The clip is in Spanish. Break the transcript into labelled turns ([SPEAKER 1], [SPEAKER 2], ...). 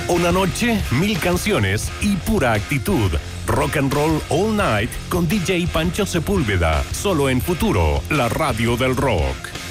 [SPEAKER 1] Una noche, 1000 canciones y pura actitud. Rock and Roll All Night con DJ Pancho Sepúlveda. Solo en Futuro, la radio del rock.